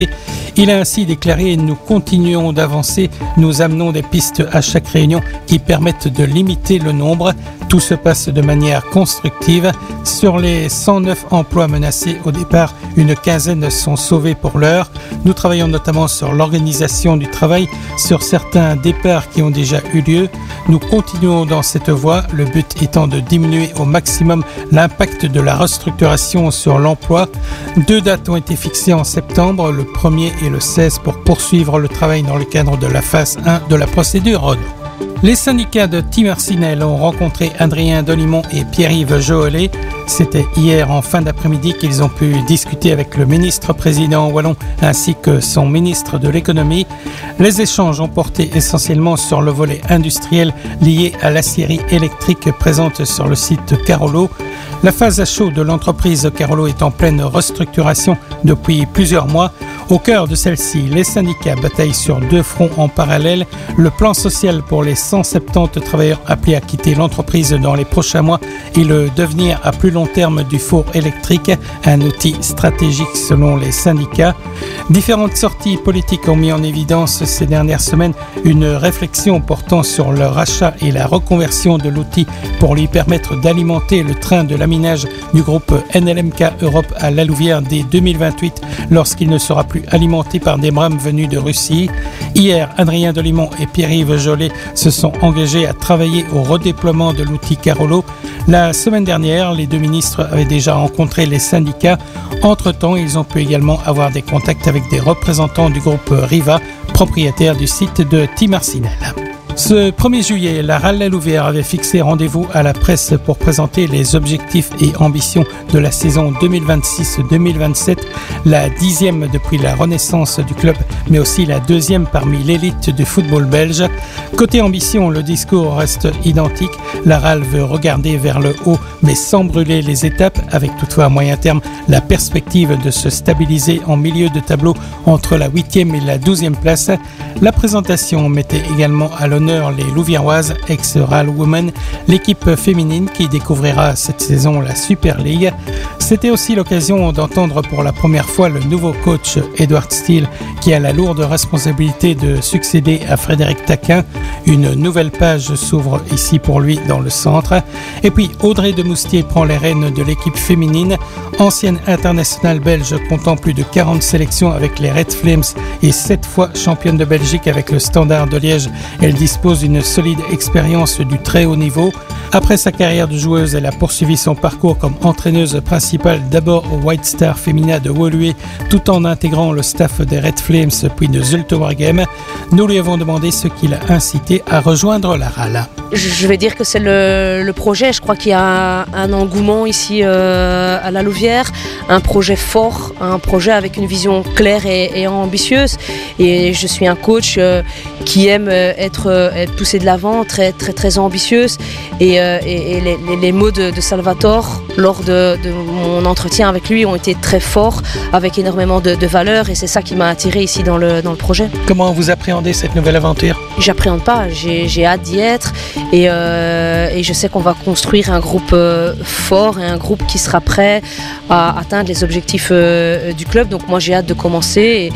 Il a ainsi déclaré « Nous continuons d'avancer, nous amenons des pistes à chaque réunion qui permettent de limiter le nombre. Tout se passe de manière constructive. Sur les 109 emplois menacés au départ, une quinzaine sont sauvés pour l'heure. Nous travaillons notamment sur l'organisation du travail, sur certains départs qui ont déjà eu lieu. Nous continuons dans cette voie, le but étant de diminuer au maximum l'impact de la restructuration sur l'emploi. 2 dates ont été fixées en septembre, le 1er et le 16 pour poursuivre le travail dans le cadre de la phase 1 de la procédure Renault. Les syndicats de Timmersinel ont rencontré Adrien Dolimon et Pierre-Yves Joelet. C'était hier en fin d'après-midi qu'ils ont pu discuter avec le ministre-président wallon ainsi que son ministre de l'économie. Les échanges ont porté essentiellement sur le volet industriel lié à l'acierie électrique présente sur le site Carolo. La phase à chaud de l'entreprise Carolo est en pleine restructuration depuis plusieurs mois. Au cœur de celle-ci, les syndicats bataillent sur 2 fronts en parallèle. Le plan social pour les 170 travailleurs appelés à quitter l'entreprise dans les prochains mois et le devenir à plus long terme du four électrique, un outil stratégique selon les syndicats. Différentes sorties politiques ont mis en évidence ces dernières semaines une réflexion portant sur le rachat et la reconversion de l'outil pour lui permettre d'alimenter le train de l'aminage du groupe NLMK Europe à la Louvière dès 2028 lorsqu'il ne sera plus alimenté par des brames venus de Russie. Hier, Adrien Dolimon et Pierre-Yves Joelet se sont engagés à travailler au redéploiement de l'outil Carolo. La semaine dernière, les 2 ministres avaient déjà rencontré les syndicats. Entre-temps, ils ont pu également avoir des contacts avec des représentants du groupe Riva, propriétaire du site de Timmersinel. Ce 1er juillet, la RAL La Louvière avait fixé rendez-vous à la presse pour présenter les objectifs et ambitions de la saison 2026-2027, la 10e depuis la renaissance du club, mais aussi la 2e parmi l'élite du football belge. Côté ambition, le discours reste identique. La RAL veut regarder vers le haut, mais sans brûler les étapes, avec toutefois à moyen terme la perspective de se stabiliser en milieu de tableau entre la 8e et la 12e place. La présentation mettait également à l'honneur les Louviéroises ex-RAL Women, l'équipe féminine qui découvrira cette saison la Super League. C'était aussi l'occasion d'entendre pour la première fois le nouveau coach Edouard Steele qui a la lourde responsabilité de succéder à Frédéric Taquin. Une nouvelle page s'ouvre ici pour lui dans le centre. Et puis Audrey de Moustier prend les rênes de l'équipe féminine. Ancienne internationale belge comptant plus de 40 sélections avec les Red Flames et 7 fois championne de Belgique avec le Standard de Liège, elle dispose d'une solide expérience du très haut niveau. Après sa carrière de joueuse, elle a poursuivi son parcours comme entraîneuse principale d'abord au White Star Femina de Woluwe tout en intégrant le staff des Red Flames puis de Zulte Waregem. Nous lui avons demandé ce qui l'a incité à rejoindre la RAL. Je vais dire que c'est le projet. Je crois qu'il y a un engouement ici à la Louvière, un projet fort, un projet avec une vision claire et ambitieuse. Et je suis un coach qui aime être poussé de l'avant, très, très, très ambitieuse. Et les mots de Salvatore lors de mon entretien avec lui ont été très forts, avec énormément de valeur. Et c'est ça qui m'a attiré ici dans le projet. Comment vous appréhendez cette nouvelle aventure ? J'appréhende pas, j'ai hâte d'y être. Et je sais qu'on va construire un groupe fort et un groupe qui sera prêt à atteindre les objectifs du club. Donc moi j'ai hâte de commencer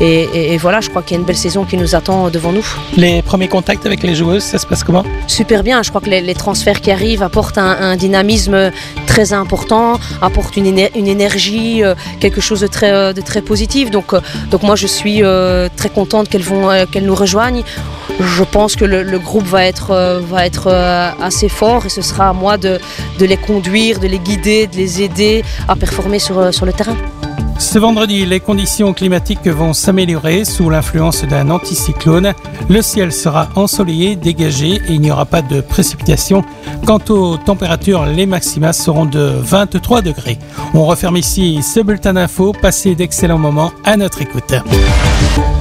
et voilà, je crois qu'il y a une belle saison qui nous attend devant nous. Les premiers contacts avec les joueuses, ça se passe comment ? Super bien, je crois que les transferts qui arrivent apportent un dynamisme très important, apportent une énergie, quelque chose de très positif. Donc moi je suis très contente qu'elles nous rejoignent. Je pense que le groupe va être assez fort et ce sera à moi de les conduire, de les guider, de les aider à performer sur le terrain. Ce vendredi, les conditions climatiques vont s'améliorer sous l'influence d'un anticyclone. Le ciel sera ensoleillé, dégagé et il n'y aura pas de précipitations. Quant aux températures, les maxima seront de 23 degrés. On referme ici ce bulletin d'infos. Passez d'excellents moments à notre écoute.